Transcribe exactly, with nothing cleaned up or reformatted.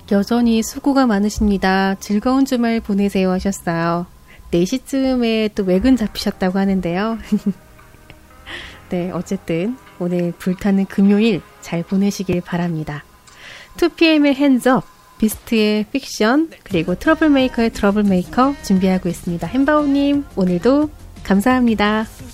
여전히 수고가 많으십니다. 즐거운 주말 보내세요 하셨어요. 네 시쯤에 또 외근 잡히셨다고 하는데요. 네, 어쨌든 오늘 불타는 금요일 잘 보내시길 바랍니다. 투피엠의 핸즈업, 비스트의 픽션, 그리고 트러블메이커의 트러블메이커 준비하고 있습니다. 햄바오님, 오늘도 감사합니다.